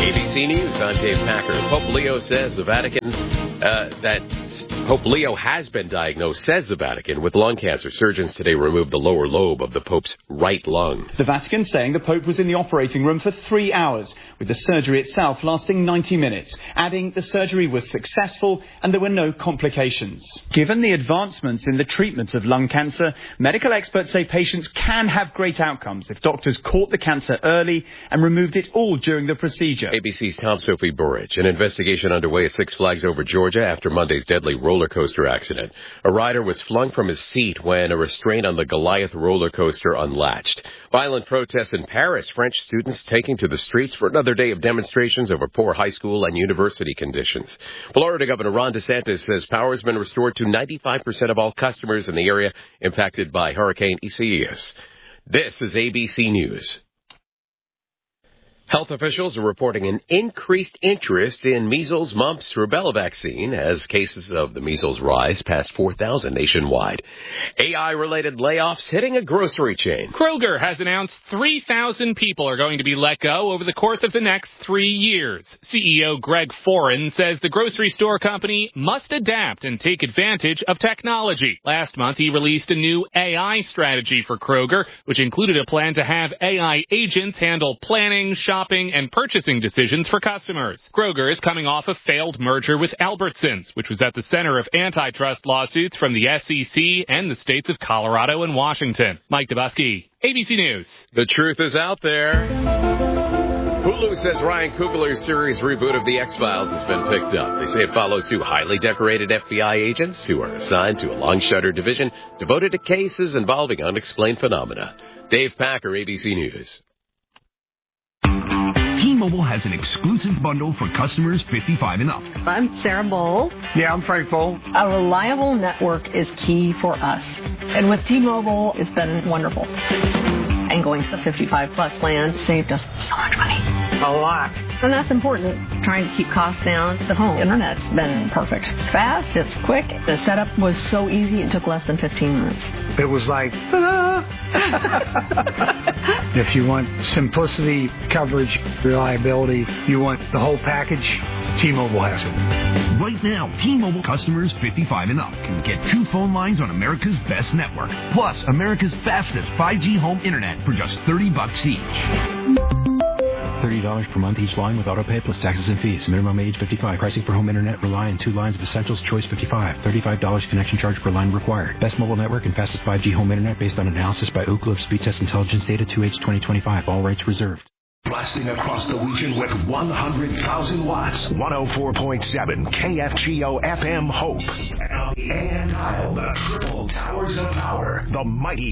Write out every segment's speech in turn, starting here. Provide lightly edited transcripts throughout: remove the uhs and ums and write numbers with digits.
ABC News, I'm Dave Packer. Pope Leo says the Vatican, Pope Leo has been diagnosed, says the Vatican, with lung cancer. Surgeons today removed the lower lobe of the Pope's right lung. The Vatican saying the Pope was in the operating room for 3 hours, with the surgery itself lasting 90 minutes, adding the surgery was successful and there were no complications. Given the advancements in the treatment of lung cancer, medical experts say patients can have great outcomes if doctors caught the cancer early and removed it all during the procedure. ABC's Tom Sophie Burridge. An investigation underway at Six Flags Over Georgia after Monday's deadly roller coaster accident. A rider was flung from his seat when a restraint on the Goliath roller coaster unlatched. Violent protests in Paris. French students taking to the streets for another day of demonstrations over poor high school and university conditions. Florida Governor Ron DeSantis says power has been restored to 95% of all customers in the area impacted by Hurricane Isaias. This is ABC News. Health officials are reporting an increased interest in measles, mumps, rubella vaccine as cases of the measles rise past 4,000 nationwide. AI-related layoffs hitting a grocery chain. Kroger has announced 3,000 people are going to be let go over the course of the next 3 years. CEO Greg Foran says the grocery store company must adapt and take advantage of technology. Last month, he released a new AI strategy for Kroger, which included a plan to have AI agents handle planning, shopping, and purchasing decisions for customers. Kroger is coming off a failed merger with Albertsons, which was at the center of antitrust lawsuits from the SEC and the states of Colorado and Washington. Mike Dubusky, ABC News. The truth is out there. Hulu says Ryan Coogler's series reboot of The X-Files has been picked up. They say it follows two highly decorated FBI agents who are assigned to a long-shuttered division devoted to cases involving unexplained phenomena. Dave Packer, ABC News. T-Mobile has an exclusive bundle for customers 55 and up. I'm Sarah Bowl. Yeah, I'm Frank Bowl. A reliable network is key for us. And with T-Mobile, it's been wonderful. And going to the 55-plus plan saved us so much money. A lot. And that's important, trying to keep costs down. The home internet's been perfect. It's fast, it's quick. The setup was so easy, it took less than 15 minutes. It was like, ta-da! If you want simplicity, coverage, reliability, you want the whole package, T-Mobile has it. Right now, T-Mobile customers 55 and up can get 2 phone lines on America's best network, plus America's fastest 5G home internet for just $30 each. $30 per month each line with autopay plus taxes and fees. Minimum age 55. Pricing for home internet rely on 2 lines of Essentials Choice 55. $35 connection charge per line required. Best mobile network and fastest 5G home internet based on analysis by Ookla of Speed Test Intelligence data 2H 2025. All rights reserved. Blasting across the region with 100,000 watts. 104.7 KFGO FM Hope. And Isle, the triple towers of power. The mighty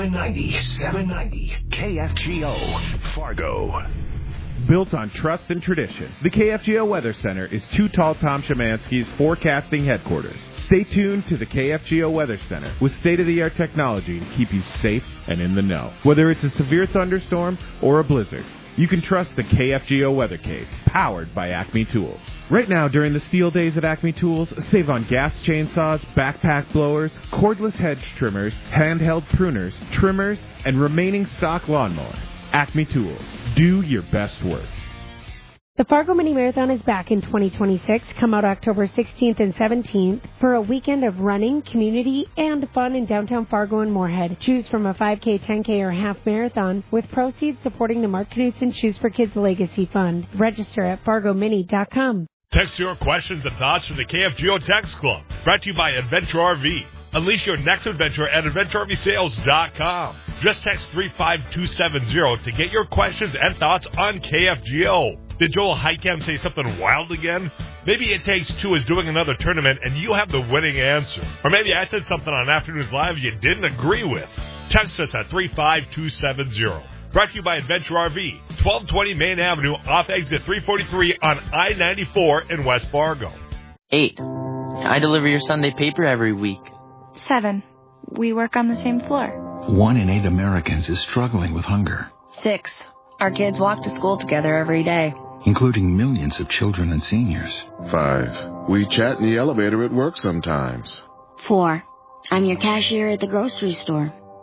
790 KFGO Fargo. Built on trust and tradition, the KFGO Weather Center is Too Tall Tom Szymanski's forecasting headquarters. Stay tuned to the KFGO Weather Center with state-of-the-art technology to keep you safe and in the know. Whether it's a severe thunderstorm or a blizzard, you can trust the KFGO Weather Cave, powered by Acme Tools. Right now, during the Steel Days at Acme Tools, save on gas chainsaws, backpack blowers, cordless hedge trimmers, handheld pruners, trimmers, and remaining stock lawnmowers. Acme Tools. Do your best work. The Fargo Mini Marathon is back in 2026. Come out October 16th and 17th for a weekend of running, community, and fun in downtown Fargo and Moorhead. Choose from a 5K, 10K, or half marathon with proceeds supporting the Mark Knudsen Shoes for Kids Legacy Fund. Register at fargomini.com. Text your questions and thoughts to the KFGO Text Club. Brought to you by Adventure RV. Unleash your next adventure at AdventureRVSales.com. Just text 35270 to get your questions and thoughts on KFGO. Did Joel Heitkamp say something wild again? Maybe It Takes Two is doing another tournament and you have the winning answer. Or maybe I said something on Afternoons Live you didn't agree with. Text us at 35270. Brought to you by Adventure RV, 1220 Main Avenue off exit 343 on I-94 in West Fargo. 8. I deliver your Sunday paper every week. 7. We work on the same floor. 1 in 8 Americans is struggling with hunger. 6. Our kids walk to school together every day, including millions of children and seniors. 5. We chat in the elevator at work sometimes. 4. I'm your cashier at the grocery store.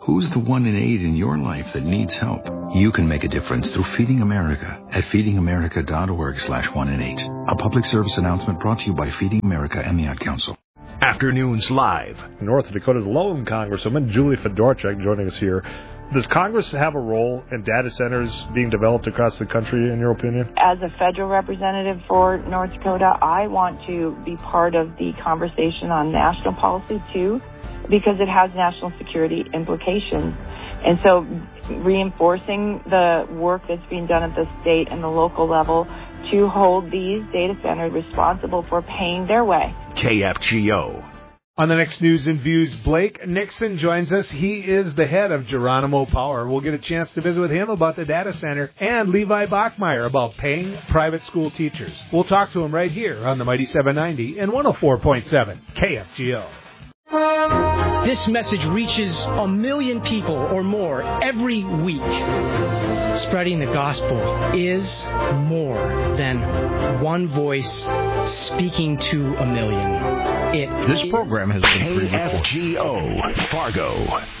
Who's the 1 in 8 in your life that needs help? You can make a difference through Feeding America at feedingamerica.org/1 in 8. A public service announcement brought to you by Feeding America and the Ad Council. Afternoons Live. North Dakota's lone Congresswoman, Julie Fedorchak, joining us here. Does Congress have a role in data centers being developed across the country, in your opinion? As a federal representative for North Dakota, I want to be part of the conversation on national policy, too, because it has national security implications. And so reinforcing the work that's being done at the state and the local level to hold these data centers responsible for paying their way. KFGO. On the next News and Views, Blake Nixon joins us. He is the head of Geronimo Power. We'll get a chance to visit with him about the data center and Levi Bachmeyer about paying private school teachers. We'll talk to him right here on the Mighty 790 and 104.7 KFGO. This message reaches 1 million people or more every week. Spreading the gospel is more than one voice speaking to 1 million. This program has been pre-recorded. KFGO Fargo.